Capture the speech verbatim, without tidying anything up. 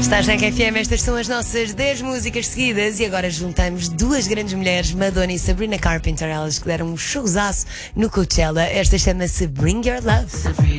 Estás na F M, estas são as nossas dez músicas seguidas e agora juntamos duas grandes mulheres, Madonna e Sabrina Carpenter, elas que deram um showzaço no Coachella. Esta chama-se Bring Your Love.